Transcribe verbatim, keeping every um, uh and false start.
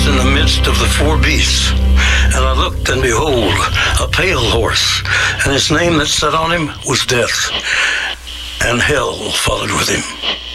in the midst of the four beasts. And I looked, and behold, a pale horse, and his name that sat on him was Death, and hell followed with him.